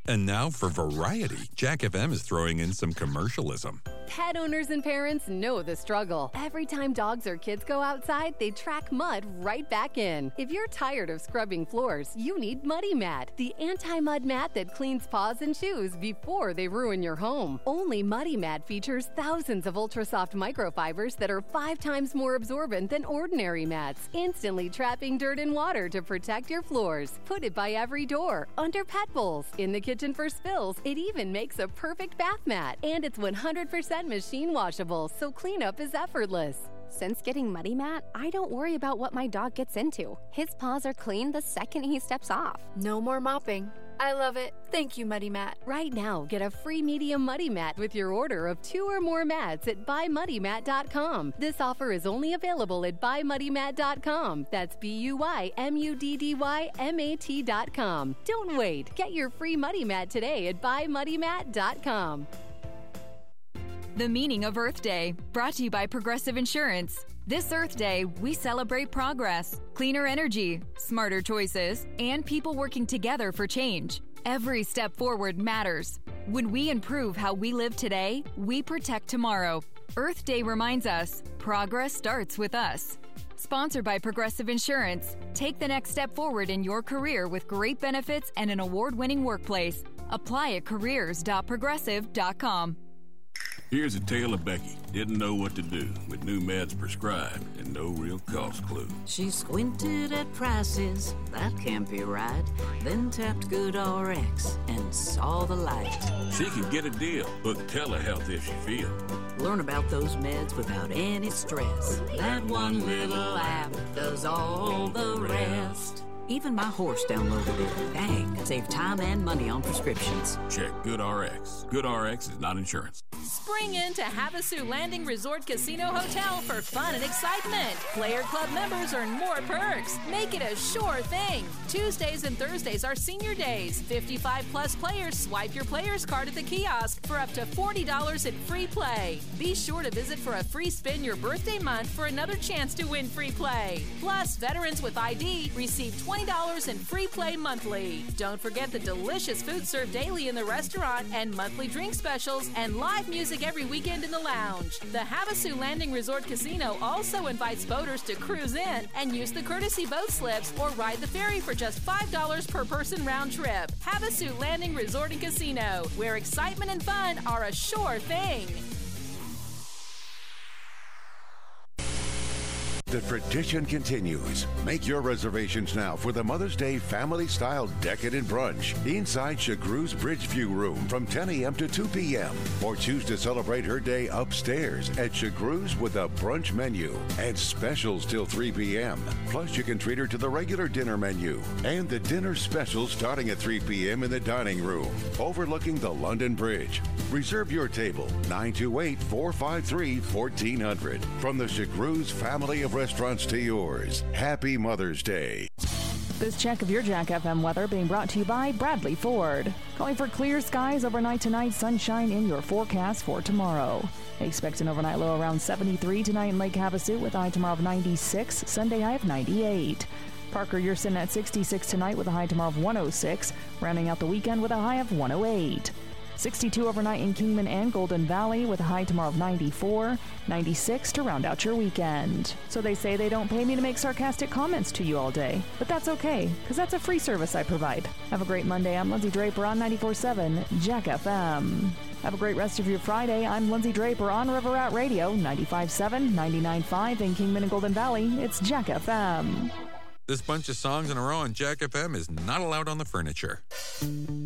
And now for variety, Jack FM is throwing in some commercialism. Pet owners and parents know the struggle. Every time dogs or kids go outside, they track mud right back in. If you're tired of scrubbing floors, you need Muddy Mat, the anti-mud mat that cleans paws and shoes before they ruin your home. Only Muddy Mat features thousands of ultra-soft microfibers that are 5 times more absorbent than ordinary mats, instantly trapping dirt and water to protect your floors. Put it by every door, under pet bowls, in the kitchen for spills. It even makes a perfect bath mat. And it's 100% machine washable, so cleanup is effortless. Since getting Muddy Mat, I don't worry about what my dog gets into. His paws are clean the second he steps off. No more mopping. I love it. Thank you, Muddy Mat. Right now, get a free medium Muddy Mat with your order of 2 or more mats at buymuddymat.com. This offer is only available at buymuddymat.com. That's BUYMUDDYMAT.com. Don't wait. Get your free Muddy Mat today at buymuddymat.com. The meaning of Earth Day, brought to you by Progressive Insurance. This Earth Day, we celebrate progress, cleaner energy, smarter choices, and people working together for change. Every step forward matters. When we improve how we live today, we protect tomorrow. Earth Day reminds us, progress starts with us. Sponsored by Progressive Insurance. Take the next step forward in your career with great benefits and an award-winning workplace. Apply at careers.progressive.com. Here's a tale of Becky. Didn't know what to do with new meds prescribed and no real cost clue. She squinted at prices, that can't be right. Then tapped GoodRx and saw the light. She could get a deal. Book telehealth if she feel. Learn about those meds without any stress. That one little app does all the rest. Even my horse downloaded it. Dang, save time and money on prescriptions. Check GoodRx. GoodRx is not insurance. Spring into Havasu Landing Resort Casino Hotel for fun and excitement. Player Club members earn more perks. Make it a sure thing. Tuesdays and Thursdays are senior days. 55-plus players swipe your player's card at the kiosk for up to $40 in free play. Be sure to visit for a free spin your birthday month for another chance to win free play. Plus, veterans with ID receive $20 in free play monthly. Don't forget the delicious food served daily in the restaurant and monthly drink specials and live music every weekend in the lounge. The Havasu Landing Resort Casino also invites boaters to cruise in and use the courtesy boat slips or ride the ferry for just $5 per person round trip. Havasu Landing Resort and Casino, where excitement and fun are a sure thing. The tradition continues. Make your reservations now for the Mother's Day family-style decadent brunch inside Chagru's Bridgeview Room from 10 a.m. to 2 p.m. Or choose to celebrate her day upstairs at Chagru's with a brunch menu and specials till 3 p.m. Plus, you can treat her to the regular dinner menu and the dinner specials starting at 3 p.m. in the dining room overlooking the London Bridge. Reserve your table, 928-453-1400. From the Chagru's family of restaurants to yours. Happy Mother's Day. This check of your Jack FM weather being brought to you by Bradley Ford. Calling for clear skies overnight tonight, sunshine in your forecast for tomorrow. Expect an overnight low around 73 tonight in Lake Havasu with a high tomorrow of 96, Sunday high of 98. Parker, you're sitting at 66 tonight with a high tomorrow of 106, rounding out the weekend with a high of 108. 62 overnight in Kingman and Golden Valley with a high tomorrow of 94, 96 to round out your weekend. So they say they don't pay me to make sarcastic comments to you all day, but that's okay, because that's a free service I provide. Have a great Monday. I'm Lindsay Draper on 94.7 Jack FM. Have a great rest of your Friday. I'm Lindsay Draper on River Rat Radio, 95.7, 99.5 in Kingman and Golden Valley. It's Jack FM. This bunch of songs in a row on Jack FM is not allowed on the furniture.